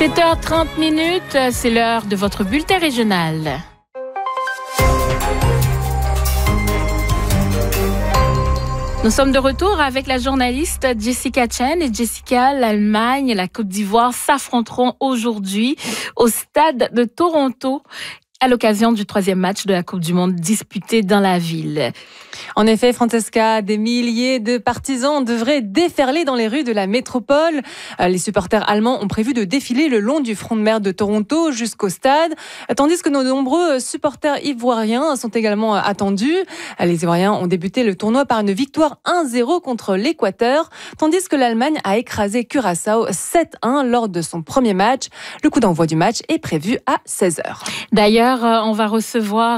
7h30, c'est l'heure de votre bulletin régional. Nous sommes de retour avec la journaliste Jessica Chen. Et Jessica, l'Allemagne et la Côte d'Ivoire s'affronteront aujourd'hui au stade de Toronto à l'occasion du 3e match de la Coupe du Monde disputé dans la ville. En effet, Francesca, des milliers de partisans devraient déferler dans les rues de la métropole. Les supporters allemands ont prévu de défiler le long du front de mer de Toronto jusqu'au stade, tandis que nos nombreux supporters ivoiriens sont également attendus. Les Ivoiriens ont débuté le tournoi par une victoire 1-0 contre l'Équateur, tandis que l'Allemagne a écrasé Curaçao 7-1 lors de son premier match. Le coup d'envoi du match est prévu à 16h. D'ailleurs, on va recevoir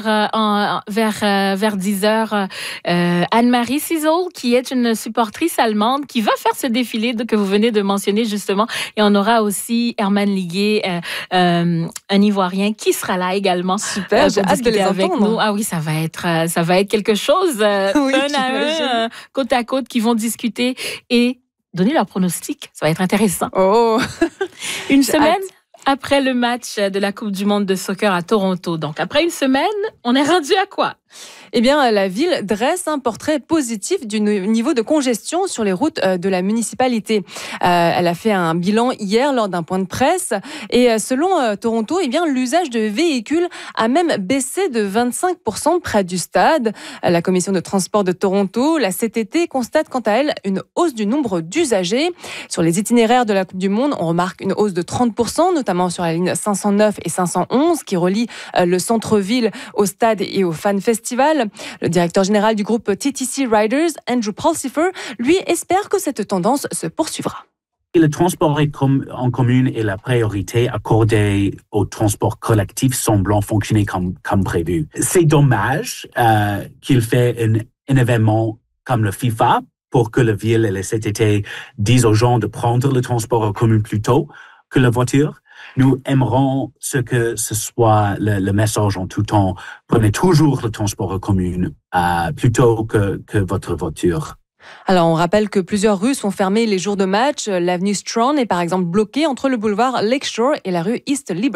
vers 10h Anne-Marie Cizel, qui est une supportrice allemande, qui va faire ce défilé que vous venez de mentionner justement. Et on aura aussi Herman Liguet, un Ivoirien, qui sera là également. Super, j'ai hâte de les avec entendre. nous. Ah oui, ça va être quelque chose, Oui, un à un, côte à côte, qui vont discuter et donner leurs pronostics. Ça va être intéressant. Oh, Une semaine après le match de la Coupe du Monde de soccer à Toronto. Donc, après une semaine, on est rendu à quoi? Eh bien, la ville dresse un portrait positif du niveau de congestion sur les routes de la municipalité. Elle a fait un bilan hier lors d'un point de presse. Et selon Toronto, eh bien, l'usage de véhicules a même baissé de 25% près du stade. La commission de transport de Toronto, la CTT, constate quant à elle une hausse du nombre d'usagers. Sur les itinéraires de la Coupe du Monde, on remarque une hausse de 30%, notamment sur la ligne 509 et 511, qui relie le centre-ville au stade et au fan festival. Le directeur général du groupe TTC Riders, Andrew Pulsifer, lui espère que cette tendance se poursuivra. Le transport en commun est la priorité accordée au transport collectif semblant fonctionner comme prévu. C'est dommage qu'il fait un événement comme le FIFA pour que la ville et le CTT disent aux gens de prendre le transport en commun plus tôt que la voiture. Nous aimerons que ce soit le message en tout temps. Prenez toujours le transport en commun plutôt que votre voiture. Alors, on rappelle que plusieurs rues sont fermées les jours de match. L'avenue Strand est par exemple bloquée entre le boulevard Lakeshore et la rue East Liberty.